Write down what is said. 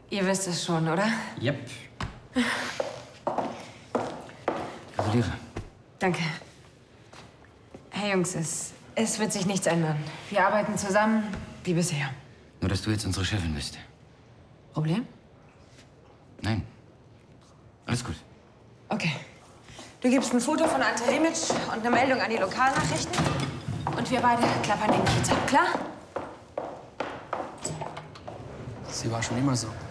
Ihr wisst es schon, oder? Yep. Gratuliere. Danke. Hey Jungs, es wird sich nichts ändern. Wir arbeiten zusammen, wie bisher. Nur, dass du jetzt unsere Chefin bist. Problem? Nein. Alles gut. Okay. Du gibst ein Foto von Ante Remic und eine Meldung an die Lokalnachrichten. Und wir beide klappern den Kiez ab, klar? Sie war schon immer so.